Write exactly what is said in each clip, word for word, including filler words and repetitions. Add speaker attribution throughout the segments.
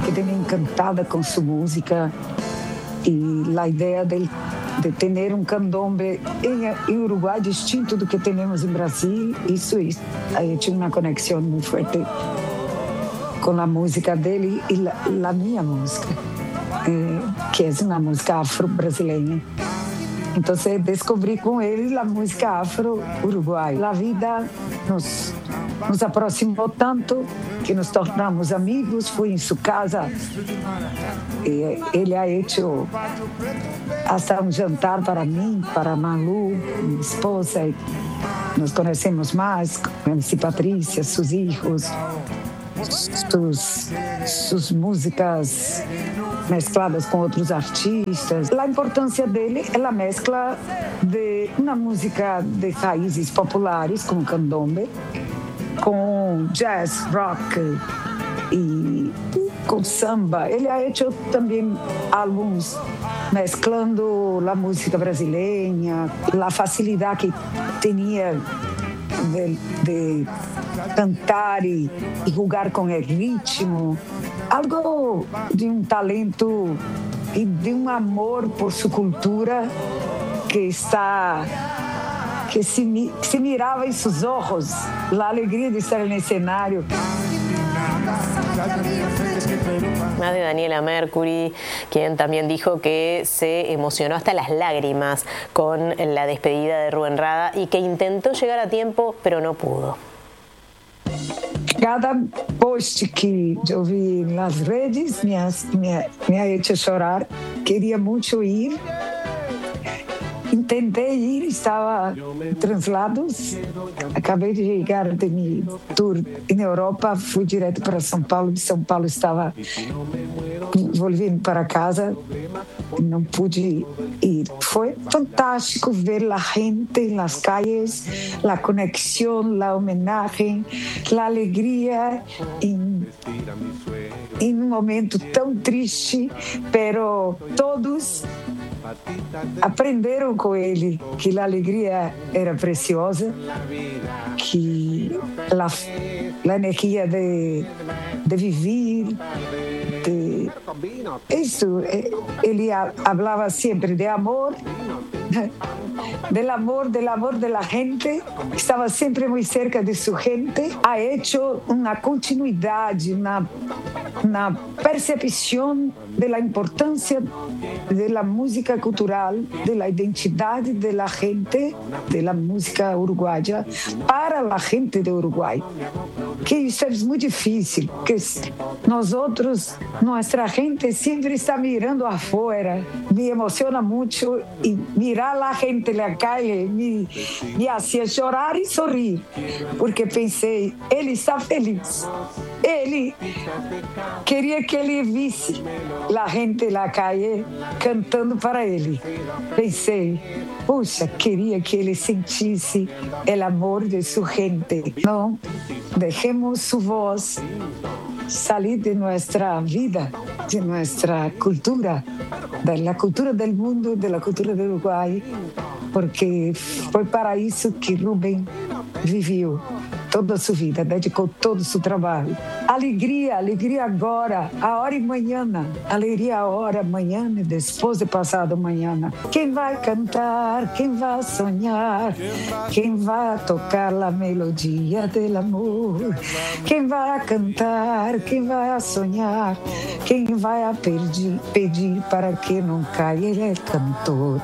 Speaker 1: quedé encantada con su música y la idea de, de tener un candombe en, en Uruguay distinto do que tenemos en Brasil. Eso ha hecho una conexión muy fuerte con la música dele y la, la mía música, eh, que es una música afro-brasileña. Entonces descubrí con él la música afro-uruguaya. La vida nos, nos aproximó tanto que nos tornamos amigos. Fui en su casa. Eh, él ha hecho hasta un jantar para mí, para Malu, mi esposa. Nos conocemos más, conocí Patricia, sus hijos, sus, sus músicas mezcladas com outros artistas. A importância dele é a mescla de uma música de raízes populares, como candombe, com jazz, rock e com samba. Ele ha hecho também álbuns mesclando a música brasileira, a facilidade que tinha de, de cantar e, e jogar com o ritmo. Algo de um talento e de um amor por sua cultura que está que se, que se mirava em seus olhos, a alegria de estar no cenário.
Speaker 2: Más de Daniela Mercury, quien también dijo que se emocionó hasta las lágrimas con la despedida de Rubén Rada y que intentó llegar a tiempo, pero no pudo.
Speaker 1: Cada post que eu vi nas redes me, me, me ha hecho chorar. Queria muito ir. Tentei ir, estava translados. Acabei de chegar de meu tour na Europa, fui direto para São Paulo. De São Paulo estava voltando para casa, não pude ir. Foi fantástico ver a gente nas calles, a conexão, a homenagem, a alegria em, em um momento tão triste, pero todos aprenderam com ele que a alegria era preciosa, que a, a energia de, de viver, de isso, ele falava sempre de amor, del amor, del amor de la gente, estava sempre muito cerca de sua gente, ha hecho uma continuidade, uma, uma percepção da importância da música cultural, da identidade da gente, da música uruguaya para a gente do Uruguai. Que isso é muito difícil, que nós outros, nossa gente sempre está mirando afuera. Me emociona muito e mirar a gente na calle me, me fazia chorar e sorrir, porque pensei, ele está feliz. Ele queria que ele visse a gente na calle cantando para ele. Pensei, puxa, queria que ele sentisse o amor de sua gente. Não, deixemos sua voz salir de nossa vida, de nossa cultura, da cultura do mundo, da cultura do Uruguai, porque foi para isso que Rubén viveu toda a sua vida, dedicou todo o seu trabalho. Alegria, alegria agora, a hora e manhã, alegria a hora, amanhã e depois de passado amanhã. Quem vai cantar, quem vai sonhar, quem vai tocar a melodia do amor, quem vai cantar, quem vai sonhar, quem vai pedir, pedir para que não caia, ele é cantor.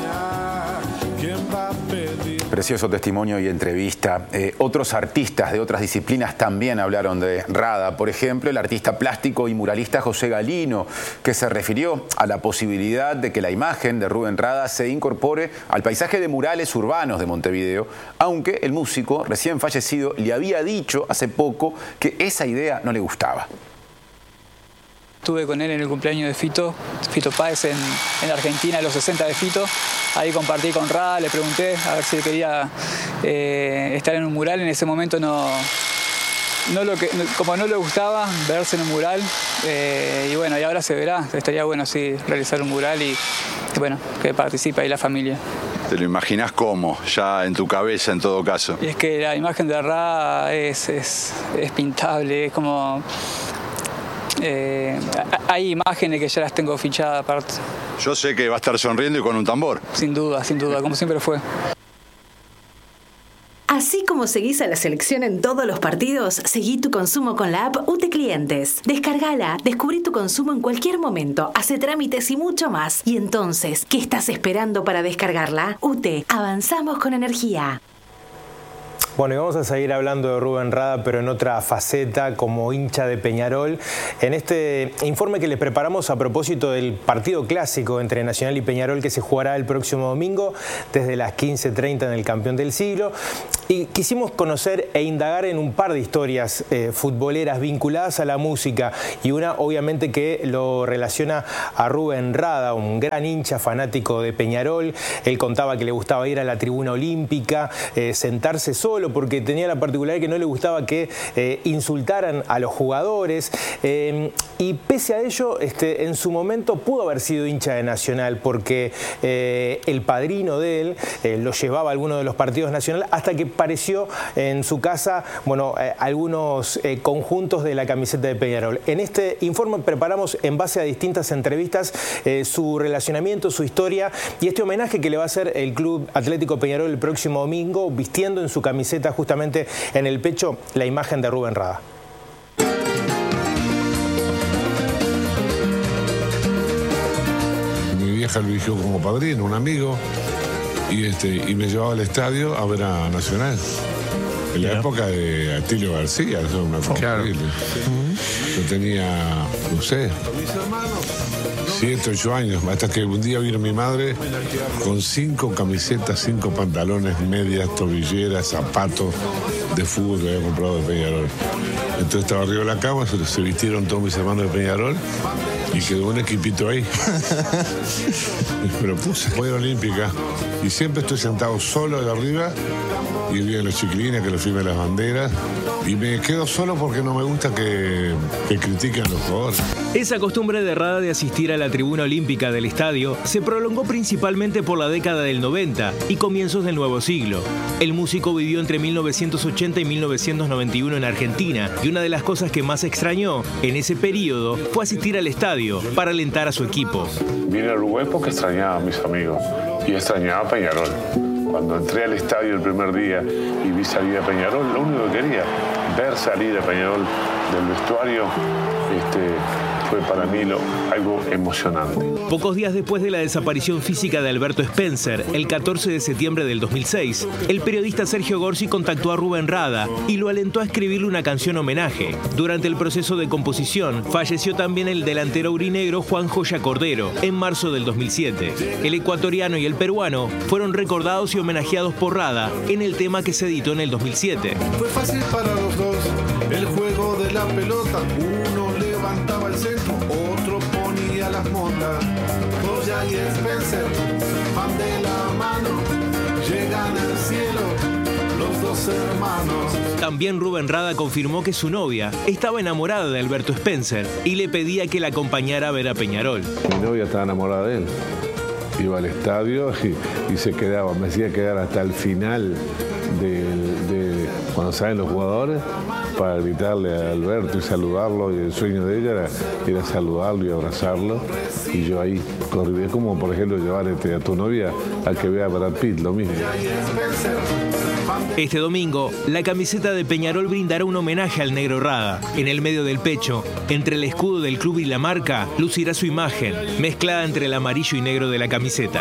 Speaker 3: Precioso testimonio y entrevista. Eh, otros artistas de otras disciplinas también hablaron de Rada. Por ejemplo, el artista plástico y muralista José Galino, que se refirió a la posibilidad de que la imagen de Rubén Rada se incorpore al paisaje de murales urbanos de Montevideo, aunque el músico recién fallecido le había dicho hace poco que esa idea no le gustaba.
Speaker 4: Estuve con él en el cumpleaños de Fito, Fito Páez en, en Argentina, en los sesenta de Fito. Ahí compartí con Rada, le pregunté a ver si él quería eh, estar en un mural. En ese momento no, no lo que, como no le gustaba verse en un mural. Eh, y bueno, y ahora se verá. Estaría bueno sí realizar un mural y, y bueno, que participe ahí la familia.
Speaker 5: ¿Te lo imaginás cómo? Ya en tu cabeza en todo caso.
Speaker 4: Y es que la imagen de Rada es, es, es pintable, es como... eh, hay imágenes que ya las tengo fichadas aparte.
Speaker 5: Yo sé que va a estar sonriendo y con un tambor.
Speaker 4: Sin duda, sin duda, como siempre fue.
Speaker 6: Así como seguís a la selección en todos los partidos, seguí tu consumo con la app U T E Clientes. Descargala, descubrí tu consumo en cualquier momento, hace trámites y mucho más. Y entonces, ¿qué estás esperando para descargarla? U T E, avanzamos con energía.
Speaker 7: Bueno, y vamos a seguir hablando de Rubén Rada, pero en otra faceta, como hincha de Peñarol. En este informe que les preparamos a propósito del partido clásico entre Nacional y Peñarol, que se jugará el próximo domingo desde las quince treinta en el Campeón del Siglo. Y quisimos conocer e indagar en un par de historias eh, futboleras vinculadas a la música, y una obviamente que lo relaciona a Rubén Rada, un gran hincha fanático de Peñarol. Él contaba que le gustaba ir a la tribuna olímpica, eh, sentarse solo, porque tenía la particularidad que no le gustaba que eh, insultaran a los jugadores, eh, y pese a ello, este, en su momento pudo haber sido hincha de Nacional, porque eh, el padrino de él eh, lo llevaba a alguno de los partidos Nacional, hasta que apareció en su casa, bueno, eh, algunos eh, conjuntos de la camiseta de Peñarol. En este informe preparamos, en base a distintas entrevistas, eh, su relacionamiento, su historia y este homenaje que le va a hacer el Club Atlético Peñarol el próximo domingo, vistiendo en su camiseta justamente en el pecho la imagen de Rubén Rada.
Speaker 8: Mi vieja lo eligió como padrino, un amigo, y, este, y me llevaba al estadio a ver a Nacional. En la época de Atilio García, eso es una cosa
Speaker 9: claro.
Speaker 8: increíble. Yo tenía, no sé, siete, ocho años, hasta que un día vino mi madre con cinco camisetas, cinco pantalones, medias, tobilleras, zapatos de fútbol que había comprado de Peñarol. Entonces estaba arriba de la cama, se, se vistieron todos mis hermanos de Peñarol y quedó un equipito ahí. Me lo puse. Voy a la Olímpica y siempre estoy sentado solo de arriba y vi a los chiquilines que le firmen las banderas. Y me quedo solo porque no me gusta que, que critiquen a los jugadores.
Speaker 10: Esa costumbre de Rada de asistir a la tribuna olímpica del estadio se prolongó principalmente por la década del noventa y comienzos del nuevo siglo. El músico vivió entre mil novecientos ochenta y mil novecientos noventa y uno en Argentina, y una de las cosas que más extrañó en ese periodo fue asistir al estadio para alentar a su equipo.
Speaker 11: Vine a Uruguay porque extrañaba a mis amigos y extrañaba a Peñarol. Cuando entré al estadio el primer día y vi salir a Peñarol, lo único que quería, ver salir a Peñarol del vestuario, este, fue para mí lo, algo emocionante.
Speaker 10: Pocos días después de la desaparición física de Alberto Spencer, el catorce de septiembre del dos mil seis, el periodista Sergio Gorsi contactó a Rubén Rada y lo alentó a escribirle una canción homenaje. Durante el proceso de composición, falleció también el delantero aurinegro Juan Joya Cordero, en marzo del dos mil siete. El ecuatoriano y el peruano fueron recordados y homenajeados por Rada en el tema que se editó en el dos mil siete.
Speaker 12: Fue fácil para los dos el juego de la pelota. Uno levantaba el centro, otro ponía las montas. Joya y Spencer van de la mano, llegan al cielo los dos hermanos.
Speaker 10: También Rubén Rada confirmó que su novia estaba enamorada de Alberto Spencer y le pedía que la acompañara a ver a Peñarol.
Speaker 8: Mi novia estaba enamorada de él. Iba al estadio y, y se quedaba, me hacía quedar hasta el final de, de cuando salen los jugadores para gritarle a Alberto y saludarlo, y el sueño de ella era, era saludarlo y abrazarlo, y yo ahí corrí. Es como, por ejemplo, llevar este, a tu novia a que vea a Brad Pitt, lo mismo.
Speaker 10: Este domingo, la camiseta de Peñarol brindará un homenaje al negro Rada. En el medio del pecho, entre el escudo del club y la marca, lucirá su imagen, mezclada entre el amarillo y negro de la camiseta.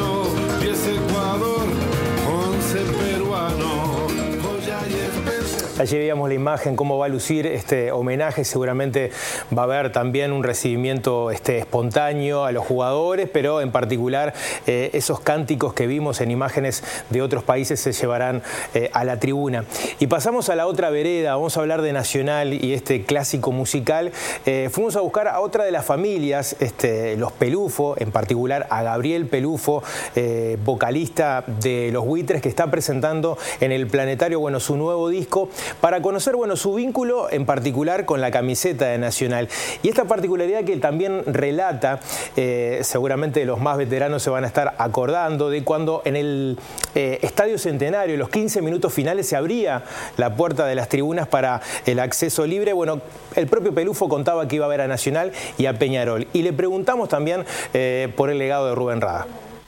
Speaker 7: Allí veíamos la imagen, cómo va a lucir este homenaje. Seguramente va a haber también un recibimiento este, espontáneo a los jugadores, pero en particular eh, esos cánticos que vimos en imágenes de otros países se llevarán eh, a la tribuna. Y pasamos a la otra vereda, vamos a hablar de Nacional y este clásico musical. Eh, fuimos a buscar a otra de las familias, este, los Pelufo, en particular a Gabriel Pelufo, eh, vocalista de Los Buitres, que está presentando en el Planetario, bueno, su nuevo disco. para conocer, bueno, su vínculo en particular con la camiseta de Nacional. Y esta particularidad que también relata, eh, seguramente los más veteranos se van a estar acordando de cuando en el eh, Estadio Centenario, en los quince minutos finales, se abría la puerta de las tribunas para el acceso libre. Bueno, el propio Pelufo contaba que iba a ver a Nacional y a Peñarol. Y le preguntamos también eh, por el legado de Rubén Rada.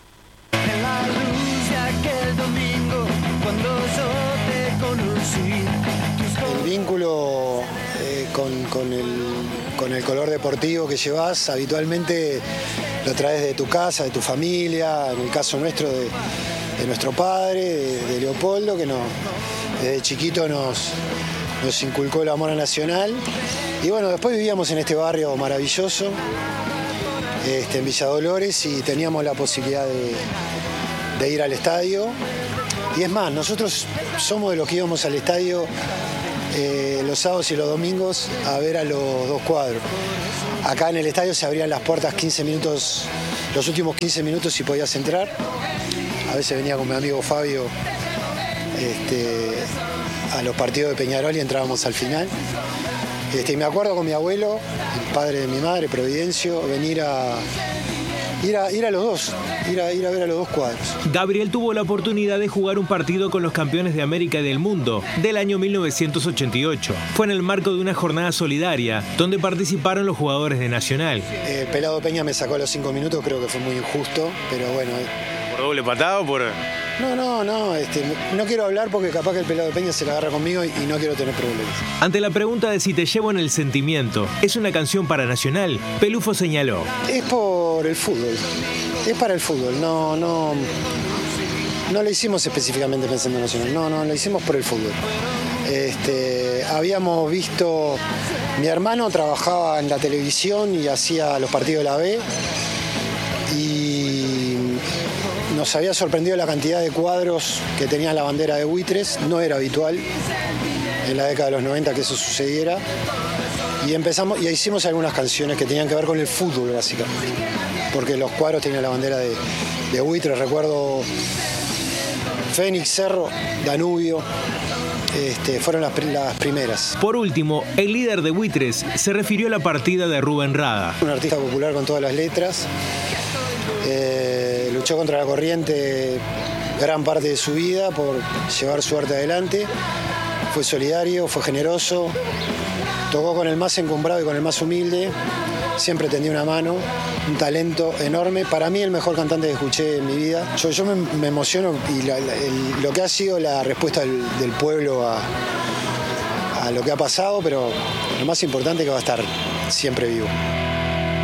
Speaker 9: El vínculo eh, con, con, el, con el color deportivo que llevas habitualmente lo traes de tu casa, de tu familia, en el caso nuestro de, de nuestro padre, de, de Leopoldo, que nos, desde chiquito nos, nos inculcó el amor a Nacional. Y bueno, después vivíamos en este barrio maravilloso, este, en Villa Dolores, y teníamos la posibilidad de, de ir al estadio. Y es más, nosotros somos de los que íbamos al estadio eh, los sábados y los domingos a ver a los dos cuadros. Acá en el estadio se abrían las puertas quince minutos, los últimos quince minutos, y podías entrar. A veces venía con mi amigo Fabio este, a los partidos de Peñarol y entrábamos al final. Este, y me acuerdo con mi abuelo, el padre de mi madre, Providencio, venir a... Ir a, ir a los dos, ir a, ir a ver a los dos cuadros.
Speaker 10: Gabriel tuvo la oportunidad de jugar un partido con los campeones de América y del mundo del año mil novecientos ochenta y ocho. Fue en el marco de una jornada solidaria donde participaron los jugadores de Nacional.
Speaker 9: Eh, Pelado Peña me sacó a los cinco minutos, creo que fue muy injusto, pero bueno.
Speaker 7: ¿Por doble patada o por...?
Speaker 9: No, no, no, este, no quiero hablar porque capaz que el Pelado Peña se la agarra conmigo y, y no quiero tener problemas.
Speaker 10: Ante la pregunta de si te llevo en el sentimiento, ¿es una canción para Nacional? Pelufo señaló.
Speaker 9: Es por el fútbol, es para el fútbol, no, no, no lo hicimos específicamente pensando en Nacional, no, no, lo hicimos por el fútbol. Este, habíamos visto, mi hermano trabajaba en la televisión y hacía los partidos de la B, y nos había sorprendido la cantidad de cuadros que tenía la bandera de Buitres. No era habitual en la década de los noventa que eso sucediera. Y empezamos y hicimos algunas canciones que tenían que ver con el fútbol, básicamente. Porque los cuadros tenían la bandera de, de Buitres. Recuerdo Fénix, Cerro, Danubio. Este, fueron las, las primeras.
Speaker 10: Por último, el líder de Buitres se refirió a la partida de Rubén Rada.
Speaker 9: Un artista popular con todas las letras. Eh, luchó contra la corriente gran parte de su vida por llevar su arte adelante. Fue solidario, fue generoso, tocó con el más encumbrado y con el más humilde, siempre tendió una mano, un talento enorme. Para mí el mejor cantante que escuché en mi vida. Yo, yo me, me emociono y la, la, el, lo que ha sido la respuesta del, del pueblo a, a lo que ha pasado, pero lo más importante es que va a estar siempre vivo.